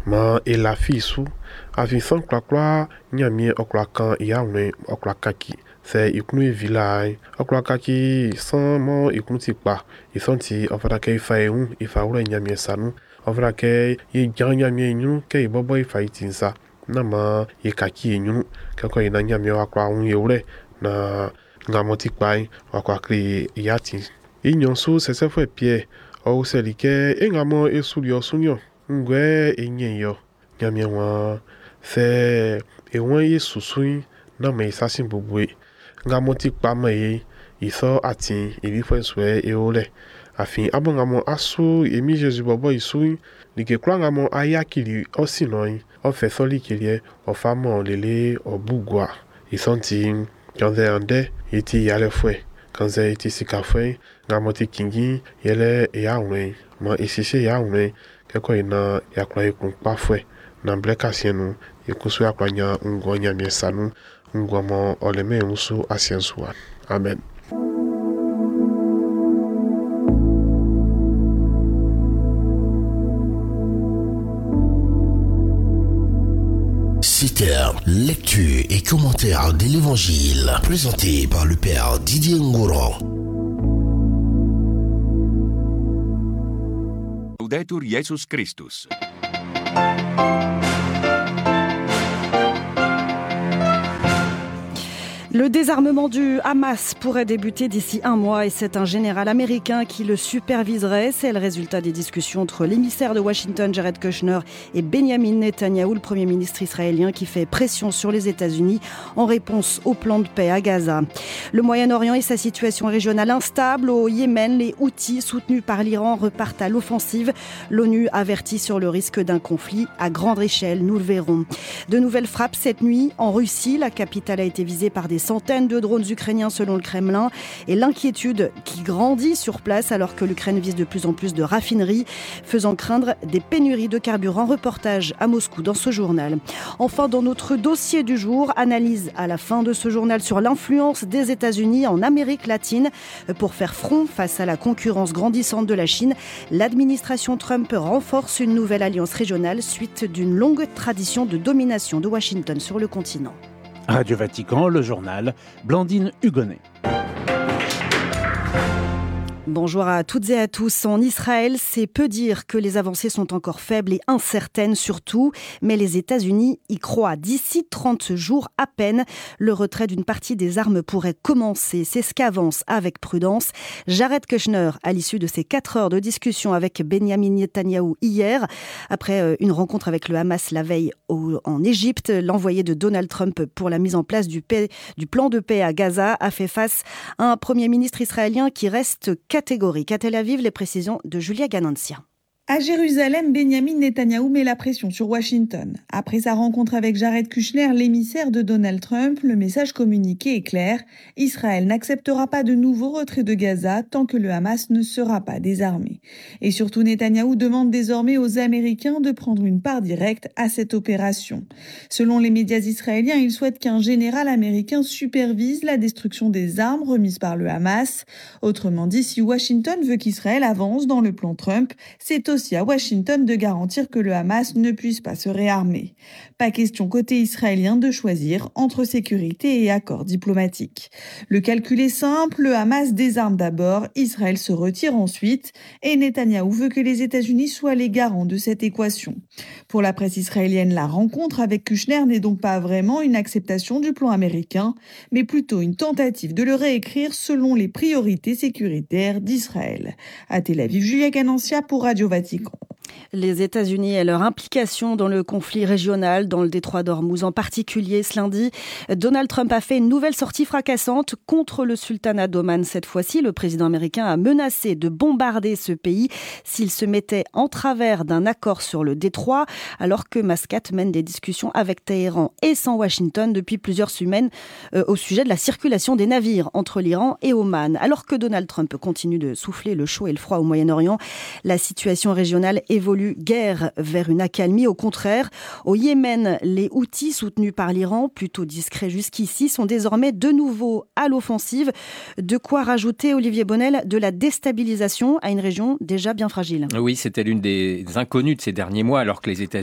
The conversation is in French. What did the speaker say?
ma ela fisu avisan kwakwa nyamie oklakan yawe oklakaki se ikunu vilai oklakaki san mo ikunu ti pa isonti ofadake ifaeun ifaure nyamie sanu ofadake ye nyamie nyu ke ibobo ifaitinsa nama ikaki nyu kako ina nyamie wakwa un yeure na ngamoti pai wakwa kri yati inyonsu sesefwe pie o selike engamo esulio sunyo ngwe enyeyo nyamie wa se ewon yesusun na me isasin bubwe ngamoti pa me iso atin ilifenswe eole afin abongamo asu emi Jesus bobo isu like kwangamo ayakili osinoi ofesoli kilie ofamo lele obugwa isonti kanze ande iti yalefwe kanze iti sikafwe ngamoti kingi yele yawe ma isise yawe keko ina yakwa ikunpafwe na bleka sienu ikusu yakwanya ngonya miesanu ngomo oleme musu asiensuan amen. Citer, lecture et commentaire de l'Évangile, présenté par le Père Didier Ngouran. Laudetur Jesus Christus. Le désarmement du Hamas pourrait débuter d'ici un mois et c'est un général américain qui le superviserait. C'est le résultat des discussions entre l'émissaire de Washington, Jared Kushner, et Benjamin Netanyahou, le Premier ministre israélien, qui fait pression sur les États-Unis en réponse au plan de paix à Gaza. Le Moyen-Orient et sa situation régionale instable. Au Yémen, les Houthis, soutenus par l'Iran, repartent à l'offensive. L'ONU avertit sur le risque d'un conflit à grande échelle, nous le verrons. De nouvelles frappes cette nuit en Russie. La capitale a été visée par des centaines de drones ukrainiens selon le Kremlin et l'inquiétude qui grandit sur place alors que l'Ukraine vise de plus en plus de raffineries, faisant craindre des pénuries de carburant. Reportage à Moscou dans ce journal. Enfin, dans notre dossier du jour, analyse à la fin de ce journal sur l'influence des États-Unis en Amérique latine pour faire front face à la concurrence grandissante de la Chine. L'administration Trump renforce une nouvelle alliance régionale suite d'une longue tradition de domination de Washington sur le continent. Radio Vatican, le journal, Blandine Hugonnet. Bonjour à toutes et à tous. En Israël, c'est peu dire que les avancées sont encore faibles et incertaines surtout, mais les États-Unis y croient. D'ici 30 jours à peine, le retrait d'une partie des armes pourrait commencer. C'est ce qu'avance avec prudence Jared Kushner à l'issue de ces 4 heures de discussion avec Benjamin Netanyahou hier. Après une rencontre avec le Hamas la veille en Égypte, l'envoyé de Donald Trump pour la mise en place du plan de paix à Gaza a fait face à un Premier ministre israélien qui reste catégorique. À Tel Aviv, les précisions de Julia Ganancia. À Jérusalem, Benjamin Netanyahou met la pression sur Washington. Après sa rencontre avec Jared Kushner, l'émissaire de Donald Trump, le message communiqué est clair. Israël n'acceptera pas de nouveau retrait de Gaza tant que le Hamas ne sera pas désarmé. Et surtout, Netanyahou demande désormais aux Américains de prendre une part directe à cette opération. Selon les médias israéliens, il souhaite qu'un général américain supervise la destruction des armes remises par le Hamas. Autrement dit, si Washington veut qu'Israël avance dans le plan Trump, c'est aussi à Washington de garantir que le Hamas ne puisse pas se réarmer. Pas question côté israélien de choisir entre sécurité et accord diplomatique. Le calcul est simple, le Hamas désarme d'abord, Israël se retire ensuite et Netanyahou veut que les États-Unis soient les garants de cette équation. Pour la presse israélienne, la rencontre avec Kushner n'est donc pas vraiment une acceptation du plan américain, mais plutôt une tentative de le réécrire selon les priorités sécuritaires d'Israël. À Tel Aviv, Julia Ganancia pour Radio Vatican. Les États-Unis et leur implication dans le conflit régional, dans le détroit d'Ormuz en particulier. Ce lundi, Donald Trump a fait une nouvelle sortie fracassante contre le sultanat d'Oman. Cette fois-ci, le président américain a menacé de bombarder ce pays s'il se mettait en travers d'un accord sur le détroit, alors que Mascate mène des discussions avec Téhéran et sans Washington depuis plusieurs semaines au sujet de la circulation des navires entre l'Iran et Oman. Alors que Donald Trump continue de souffler le chaud et le froid au Moyen-Orient, la situation régionale évolue guère vers une accalmie. Au contraire, au Yémen, les Houthis, soutenus par l'Iran, plutôt discrets jusqu'ici, sont désormais de nouveau à l'offensive. De quoi rajouter, Olivier Bonnel, de la déstabilisation à une région déjà bien fragile. Oui, c'était l'une des inconnues de ces derniers mois, alors que les États-Unis